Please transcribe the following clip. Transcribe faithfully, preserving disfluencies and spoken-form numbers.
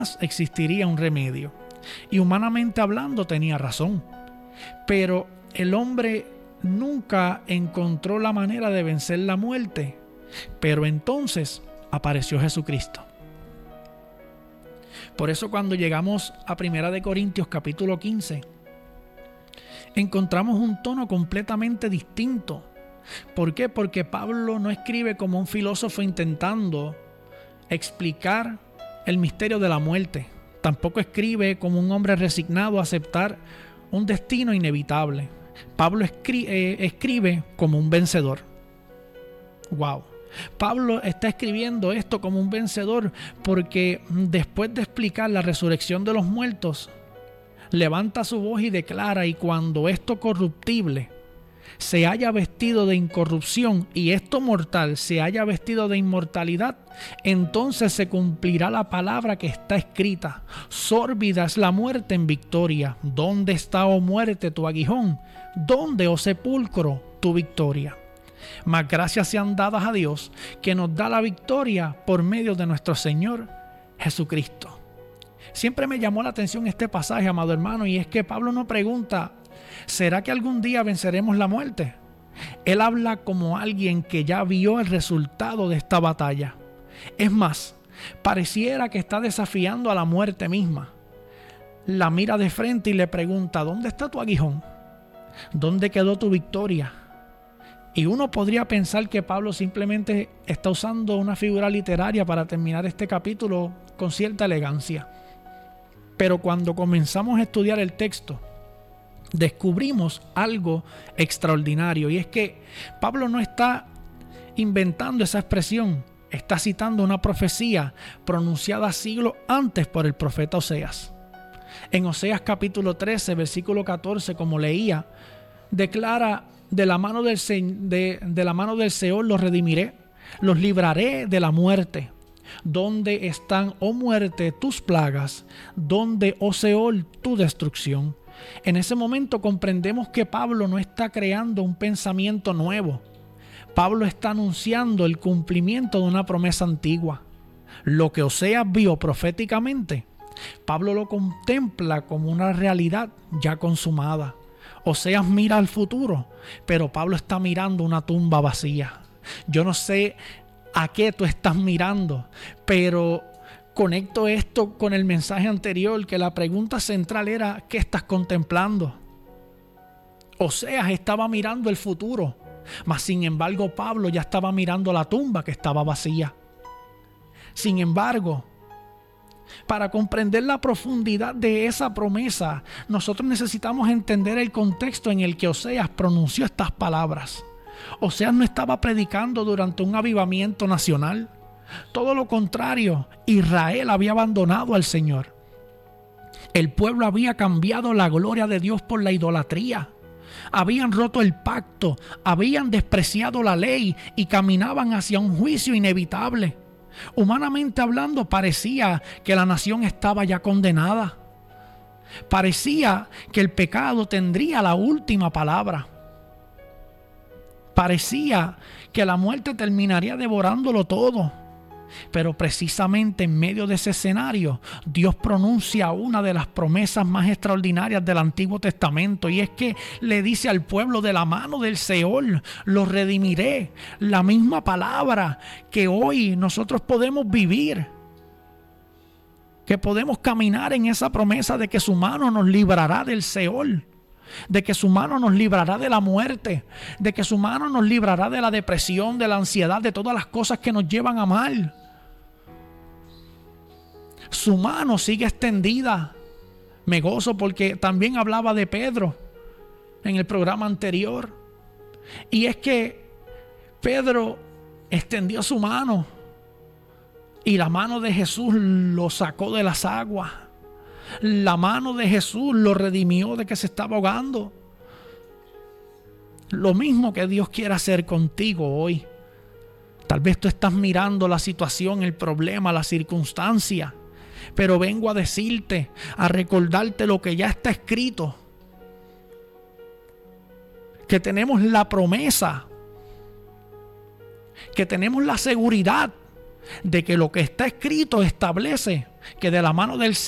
existiría un remedio. Y humanamente hablando tenía razón. Pero el hombre nunca encontró la manera de vencer la muerte. Pero entonces apareció Jesucristo. Por eso cuando llegamos a Primera de Corintios capítulo quince, encontramos un tono completamente distinto. ¿Por qué? Porque Pablo no escribe como un filósofo intentando explicar el misterio de la muerte. Tampoco escribe como un hombre resignado a aceptar un destino inevitable. Pablo escri- eh, escribe como un vencedor. Wow. Pablo está escribiendo esto como un vencedor porque después de explicar la resurrección de los muertos, levanta su voz y declara: y cuando esto corruptible se haya vestido de incorrupción y esto mortal se haya vestido de inmortalidad, entonces se cumplirá la palabra que está escrita: sórbida es la muerte en victoria. ¿Dónde está, oh muerte, tu aguijón? ¿Dónde, oh sepulcro, tu victoria? Mas gracias sean dadas a Dios, que nos da la victoria por medio de nuestro Señor Jesucristo. Siempre me llamó la atención este pasaje, amado hermano, y es que Pablo no pregunta: ¿será que algún día venceremos la muerte? Él habla como alguien que ya vio el resultado de esta batalla. Es más, pareciera que está desafiando a la muerte misma. La mira de frente y le pregunta: ¿dónde está tu aguijón? ¿Dónde quedó tu victoria? Y uno podría pensar que Pablo simplemente está usando una figura literaria para terminar este capítulo con cierta elegancia. Pero cuando comenzamos a estudiar el texto, descubrimos algo extraordinario, y es que Pablo no está inventando esa expresión, está citando una profecía pronunciada siglos antes por el profeta Oseas. En Oseas capítulo trece, versículo catorce, como leía, declara: de la mano del, de, de la mano del Seol los redimiré, los libraré de la muerte. ¿Dónde están, oh muerte, tus plagas? ¿Dónde, oh Seol, tu destrucción? En ese momento comprendemos que Pablo no está creando un pensamiento nuevo. Pablo está anunciando el cumplimiento de una promesa antigua. Lo que Oseas vio proféticamente, Pablo lo contempla como una realidad ya consumada. Oseas mira al futuro, pero Pablo está mirando una tumba vacía. Yo no sé a qué tú estás mirando, pero conecto esto con el mensaje anterior, que la pregunta central era: ¿qué estás contemplando? Oseas estaba mirando el futuro, mas sin embargo Pablo ya estaba mirando la tumba que estaba vacía. Sin embargo, para comprender la profundidad de esa promesa, nosotros necesitamos entender el contexto en el que Oseas pronunció estas palabras. Oseas no estaba predicando durante un avivamiento nacional. Todo lo contrario, Israel había abandonado al Señor. El pueblo había cambiado la gloria de Dios por la idolatría. Habían roto el pacto, habían despreciado la ley y caminaban hacia un juicio inevitable. Humanamente hablando, parecía que la nación estaba ya condenada. Parecía que el pecado tendría la última palabra. Parecía que la muerte terminaría devorándolo todo. Pero precisamente en medio de ese escenario, Dios pronuncia una de las promesas más extraordinarias del Antiguo Testamento, y es que le dice al pueblo: de la mano del Seol los redimiré. La misma palabra que hoy nosotros podemos vivir, que podemos caminar en esa promesa de que su mano nos librará del Seol, de que su mano nos librará de la muerte, de que su mano nos librará de la depresión, de la ansiedad, de todas las cosas que nos llevan a mal. Su mano sigue extendida. Me gozo porque también hablaba de Pedro en el programa anterior. Y es que Pedro extendió su mano y la mano de Jesús lo sacó de las aguas. La mano de Jesús lo redimió de que se estaba ahogando. Lo mismo que Dios quiere hacer contigo hoy. Tal vez tú estás mirando la situación, el problema, la circunstancia, pero vengo a decirte, a recordarte lo que ya está escrito. Que tenemos la promesa, que tenemos la seguridad de que lo que está escrito establece que de la mano del